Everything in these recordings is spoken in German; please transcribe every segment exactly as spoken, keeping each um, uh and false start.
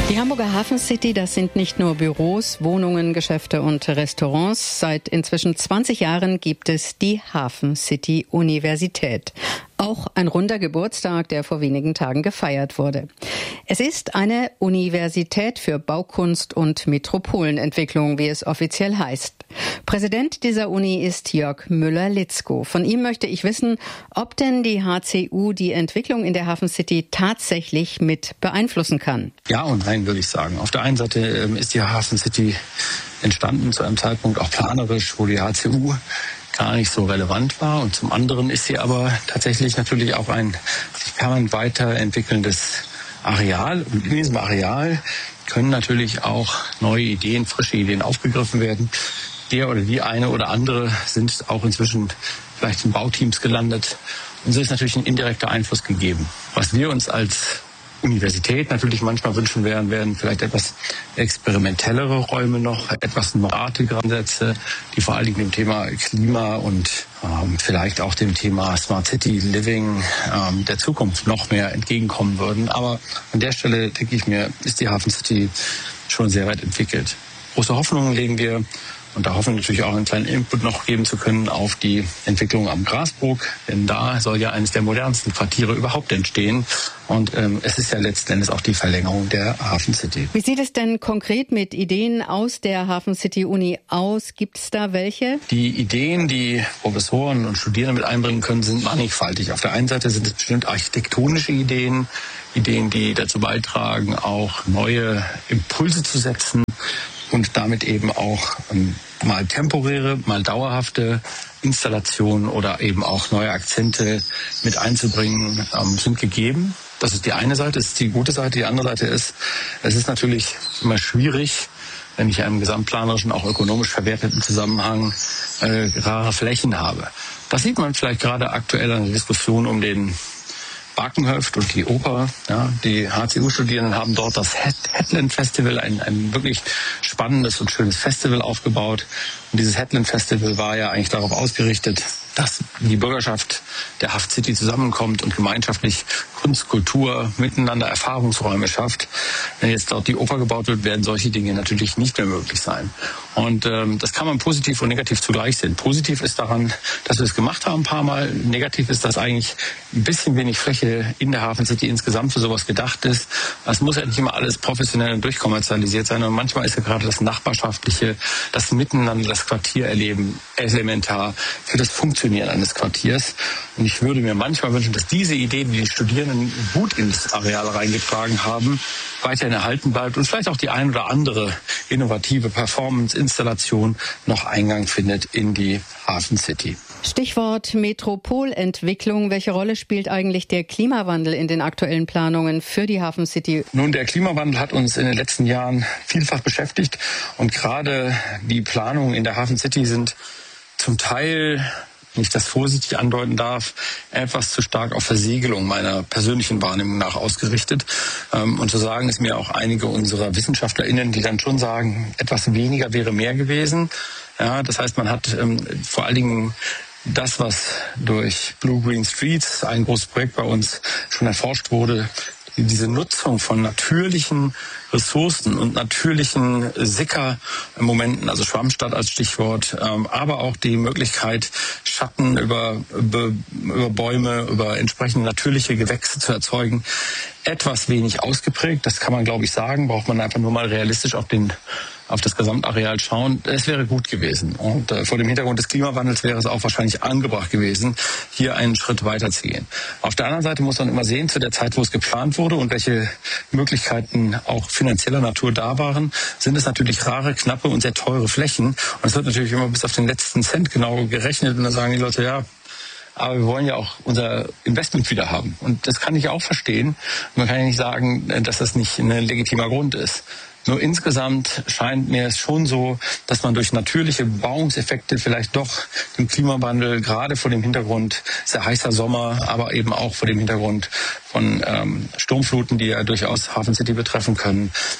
Die Hamburger Hafen City, das sind nicht nur Büros, Wohnungen, Geschäfte und Restaurants. Seit inzwischen zwanzig Jahren gibt es die Hafen City Universität. Auch ein runder Geburtstag, der vor wenigen Tagen gefeiert wurde. Es ist eine Universität für Baukunst und Metropolenentwicklung, wie es offiziell heißt. Präsident dieser Uni ist Jörg Müller-Litzko. Von ihm möchte ich wissen, ob denn die H C U die Entwicklung in der Hafen City tatsächlich mit beeinflussen kann. Ja und nein, würde ich sagen. Auf der einen Seite ist die Hafen City entstanden zu einem Zeitpunkt auch planerisch, wo die H C U gar nicht so relevant war. Und zum anderen ist sie aber tatsächlich natürlich auch ein sich permanent weiterentwickelndes Areal. Und in diesem Areal können natürlich auch neue Ideen, frische Ideen aufgegriffen werden. Der oder die eine oder andere sind auch inzwischen vielleicht in Bauteams gelandet. Und so ist natürlich ein indirekter Einfluss gegeben. Was wir uns als Universität natürlich manchmal wünschen werden, werden vielleicht etwas experimentellere Räume noch, etwas neuartigere Ansätze, die vor allen Dingen dem Thema Klima und ähm, vielleicht auch dem Thema Smart City Living ähm, der Zukunft noch mehr entgegenkommen würden. Aber an der Stelle, denke ich mir, ist die Hafen City schon sehr weit entwickelt. Große Hoffnungen legen wir. Und da hoffen wir natürlich auch einen kleinen Input noch geben zu können auf die Entwicklung am Grasbrook. Denn da soll ja eines der modernsten Quartiere überhaupt entstehen. Und ähm, es ist ja letzten Endes auch die Verlängerung der Hafen City. Wie sieht es denn konkret mit Ideen aus der Hafen City Uni aus? Gibt es da welche? Die Ideen, die Professoren und Studierende mit einbringen können, sind mannigfaltig. Auf der einen Seite sind es bestimmt architektonische Ideen, Ideen, die dazu beitragen, auch neue Impulse zu setzen. Und damit eben auch ähm, mal temporäre, mal dauerhafte Installationen oder eben auch neue Akzente mit einzubringen, ähm, sind gegeben. Das ist die eine Seite, das ist die gute Seite. Die andere Seite ist, es ist natürlich immer schwierig, wenn ich einen gesamtplanerischen, auch ökonomisch verwerteten Zusammenhang äh, rare Flächen habe. Das sieht man vielleicht gerade aktuell an der Diskussion um den Barkenhöft und die Oper. Ja, die H C U-Studierenden haben dort das Headland Festival, ein, ein wirklich spannendes und schönes Festival aufgebaut. Und dieses Headland Festival war ja eigentlich darauf ausgerichtet, dass die Bürgerschaft der Hafen City zusammenkommt und gemeinschaftlich Kunst, Kultur, miteinander Erfahrungsräume schafft. Wenn jetzt dort die Oper gebaut wird, werden solche Dinge natürlich nicht mehr möglich sein. Und ähm, das kann man positiv und negativ zugleich sehen. Positiv ist daran, dass wir es gemacht haben ein paar Mal. Negativ ist, dass eigentlich ein bisschen wenig Fläche in der Hafen City insgesamt für sowas gedacht ist. Es muss ja nicht immer alles professionell und durchkommerzialisiert sein. Und manchmal ist ja gerade das Nachbarschaftliche, das Miteinander, das Quartiererleben elementar für das Funktionieren eines Quartiers. Und ich würde mir manchmal wünschen, dass diese Idee, die die Studierenden gut ins Areal reingetragen haben, weiterhin erhalten bleibt und vielleicht auch die ein oder andere innovative Performance-Installation noch Eingang findet in die Hafen City. Stichwort Metropolentwicklung. Welche Rolle spielt eigentlich der Klimawandel in den aktuellen Planungen für die Hafen City? Nun, der Klimawandel hat uns in den letzten Jahren vielfach beschäftigt. Und gerade die Planungen in der Hafen City sind zum Teil, wenn ich das vorsichtig andeuten darf, etwas zu stark auf Versiegelung meiner persönlichen Wahrnehmung nach ausgerichtet. Und so sagen es mir auch einige unserer WissenschaftlerInnen, die dann schon sagen, etwas weniger wäre mehr gewesen. Ja, das heißt, man hat ähm, vor allen Dingen das, was durch Blue Green Streets, ein großes Projekt bei uns, schon erforscht wurde, diese Nutzung von natürlichen Ressourcen und natürlichen Sickermomenten, also Schwammstadt als Stichwort, ähm, aber auch die Möglichkeit, Schatten über, über, über Bäume, über entsprechende natürliche Gewächse zu erzeugen, etwas wenig ausgeprägt. Das kann man, glaube ich, sagen. Braucht man einfach nur mal realistisch auf den auf das Gesamtareal schauen. Es wäre gut gewesen. Und äh, vor dem Hintergrund des Klimawandels wäre es auch wahrscheinlich angebracht gewesen, hier einen Schritt weiter zu gehen. Auf der anderen Seite muss man immer sehen, zu der Zeit, wo es geplant wurde und welche Möglichkeiten auch finanzieller Natur da waren, sind es natürlich rare, knappe und sehr teure Flächen. Und es wird natürlich immer bis auf den letzten Cent genau gerechnet. Und dann sagen die Leute, ja, aber wir wollen ja auch unser Investment wieder haben. Und das kann ich auch verstehen. Man kann ja nicht sagen, dass das nicht ein legitimer Grund ist. Nur insgesamt scheint mir es schon so, dass man durch natürliche Bebauungseffekte vielleicht doch den Klimawandel gerade vor dem Hintergrund sehr heißer Sommer, aber eben auch vor dem Hintergrund von ähm, Sturmfluten, die ja durchaus Hafen City betreffen können,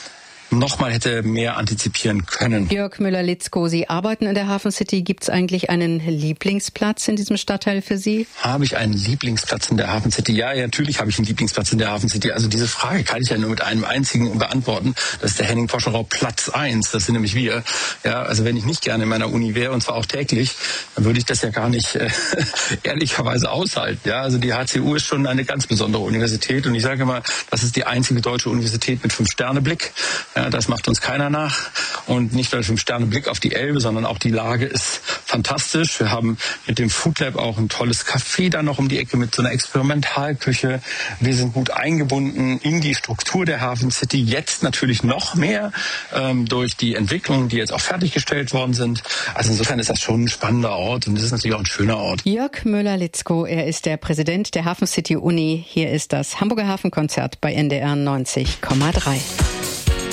noch mal hätte mehr antizipieren können. Jörg Müller-Litzko, Sie arbeiten in der Hafen City. Gibt es eigentlich einen Lieblingsplatz in diesem Stadtteil für Sie? Habe ich einen Lieblingsplatz in der Hafen City? Ja, ja, natürlich habe ich einen Lieblingsplatz in der Hafen City. Also diese Frage kann ich ja nur mit einem einzigen beantworten. Das ist der Henning-Poscherau Platz eins. Das sind nämlich wir. Ja, also wenn ich nicht gerne in meiner Uni wäre, und zwar auch täglich, dann würde ich das ja gar nicht äh, ehrlicherweise aushalten. Ja, also die H C U ist schon eine ganz besondere Universität. Und ich sage mal, das ist die einzige deutsche Universität mit Fünf-Sterne-Blick. Ja, das macht uns keiner nach. Und nicht nur Fünf-Sterne-Blick auf die Elbe, sondern auch die Lage ist fantastisch. Wir haben mit dem Food Lab auch ein tolles Café da noch um die Ecke mit so einer Experimentalküche. Wir sind gut eingebunden in die Struktur der Hafen City. Jetzt natürlich noch mehr ähm, durch die Entwicklungen, die jetzt auch fertiggestellt worden sind. Also insofern ist das schon ein spannender Ort und es ist natürlich auch ein schöner Ort. Jörg Müller-Litzko, er ist der Präsident der Hafen City Uni. Hier ist das Hamburger Hafenkonzert bei N D R neunzig Komma drei.